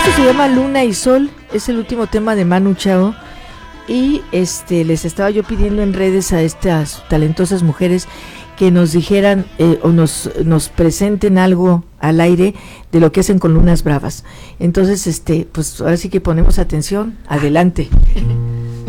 Esto se llama Luna y Sol, es el último tema de Manu Chao. Y les estaba yo pidiendo en redes a estas talentosas mujeres que nos dijeran o nos presenten algo al aire de lo que hacen con Lunas Bravas. Entonces, pues ahora sí que ponemos atención, adelante.